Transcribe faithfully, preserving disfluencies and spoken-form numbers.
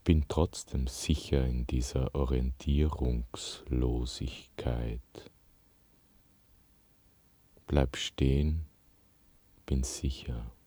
bin trotzdem sicher in dieser Orientierungslosigkeit. Bleib stehen, bin sicher.